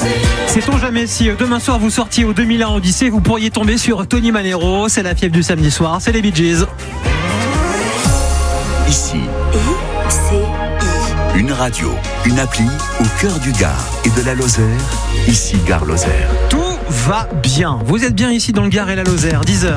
Sait-on jamais si demain soir vous sortiez au 2001 Odyssée, vous pourriez tomber sur Tony Manero. C'est la fièvre du samedi soir, c'est les Bee Gees. Ici, une radio, une appli au cœur du Gard et de la Lozère. Ici, Gare-Lozère. Tout va bien. Vous êtes bien ici dans le Gard et la Lozère, 10h.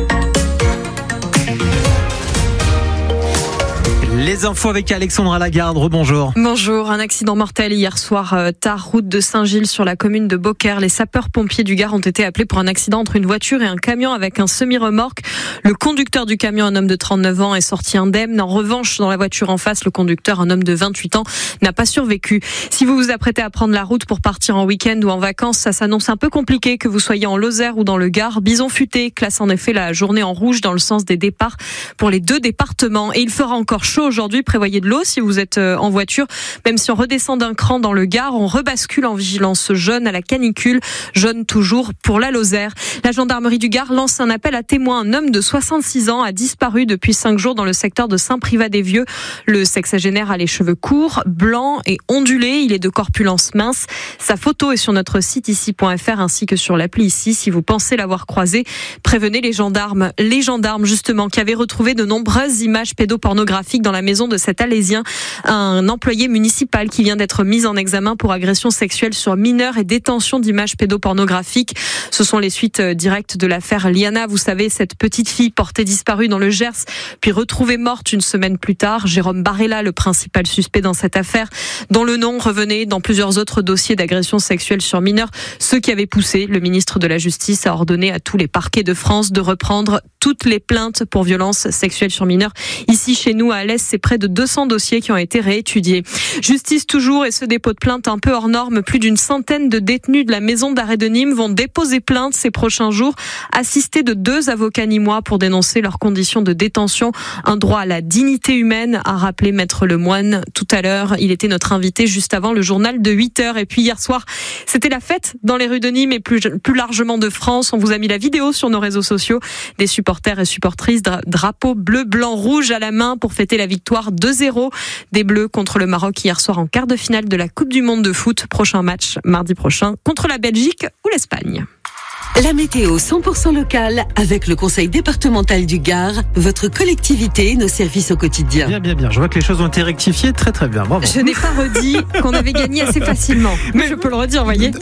Les infos avec Alexandra Lagarde, rebonjour. Bonjour, un accident mortel hier soir, tard, route de Saint-Gilles sur la commune de Beaucaire. Les sapeurs-pompiers du Gard ont été appelés pour un accident entre une voiture et un camion avec un semi-remorque. Le conducteur du camion, un homme de 39 ans, est sorti indemne. En revanche, dans la voiture en face, le conducteur, un homme de 28 ans, n'a pas survécu. Si vous vous apprêtez à prendre la route pour partir en week-end ou en vacances, ça s'annonce un peu compliqué, que vous soyez en Lozère ou dans le Gard. Bison Futé classe en effet la journée en rouge dans le sens des départs pour les deux départements. Et il fera encore chaud aujourd'hui, prévoyez de l'eau si vous êtes en voiture. Même si on redescend d'un cran dans le Gard, on rebascule en vigilance jaune à la canicule, jaune toujours pour la Lozère. La gendarmerie du Gard lance un appel à témoins. Un homme de 66 ans a disparu depuis 5 jours dans le secteur de Saint-Privat-des-Vieux. Le sexagénaire a les cheveux courts, blancs et ondulés. Il est de corpulence mince. Sa photo est sur notre site ici.fr ainsi que sur l'appli ici. Si vous pensez l'avoir croisé, prévenez les gendarmes. Les gendarmes justement qui avaient retrouvé de nombreuses images pédopornographiques dans la maison de cet Alésien, un employé municipal qui vient d'être mis en examen pour agression sexuelle sur mineurs et détention d'images pédopornographiques. Ce sont les suites directes de l'affaire Liana. Vous savez, cette petite fille portée disparue dans le Gers, puis retrouvée morte une semaine plus tard. Jérôme Barella, le principal suspect dans cette affaire, dont le nom revenait dans plusieurs autres dossiers d'agression sexuelle sur mineurs, ce qui avait poussé le ministre de la Justice à ordonner à tous les parquets de France de reprendre toutes les plaintes pour violences sexuelles sur mineurs. Ici, chez nous, à Alès, c'est près de 200 dossiers qui ont été réétudiés. Justice toujours, et ce dépôt de plainte un peu hors norme. Plus d'une centaine de détenus de la maison d'arrêt de Nîmes vont déposer plainte ces prochains jours, assistés de 2 avocats nîmois pour dénoncer leurs conditions de détention. Un droit à la dignité humaine, a rappelé Maître Lemoine tout à l'heure. Il était notre invité juste avant le journal de 8h. Et puis hier soir, c'était la fête dans les rues de Nîmes et plus largement de France. On vous a mis la vidéo sur nos réseaux sociaux. Des supporters et supportrices, drapeau bleu, blanc, rouge à la main pour fêter la victoire 2-0 des Bleus contre le Maroc hier soir en quart de finale de la Coupe du Monde de foot. Prochain match mardi prochain contre la Belgique ou l'Espagne. La météo 100% locale avec le conseil départemental du Gard, votre collectivité, nos services au quotidien. Bien. Je vois que les choses ont été rectifiées. Très bien. Bravo. Je n'ai pas redit qu'on avait gagné assez facilement. Mais je peux le redire, voyez.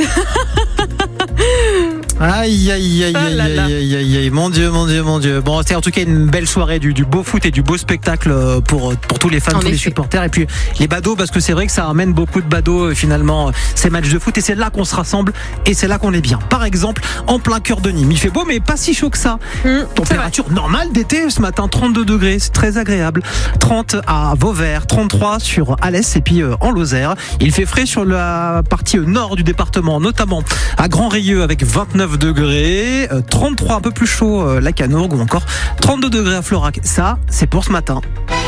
Aïe, mon Dieu. Bon, c'est en tout cas une belle soirée, du beau foot et du beau spectacle pour tous les fans, tous les supporters. Et puis les badauds, parce que c'est vrai que ça amène beaucoup de badauds finalement, ces matchs de foot. Et c'est là qu'on se rassemble et c'est là qu'on est bien. Par exemple, en plein cœur de Nîmes, il fait beau mais pas si chaud que ça. Température normale d'été ce matin, 32 degrés, c'est très agréable. 30 à Vauvert, 33 sur Alès et puis en Lozère. Il fait frais sur la partie nord du département, notamment à Grand-Rieux avec 29 degrés, 33 un peu plus chaud la Canourgue ou encore 32 degrés à Florac. Ça, c'est pour ce matin.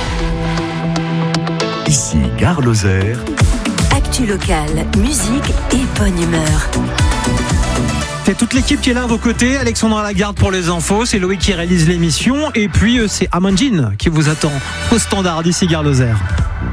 Ici, Gare-Lozère. Actu locale, musique et bonne humeur. C'est toute l'équipe qui est là à vos côtés. Alexandra Lagarde pour les infos, c'est Loïc qui réalise l'émission et puis c'est Amandine qui vous attend au standard d'ici Gare-Lozère.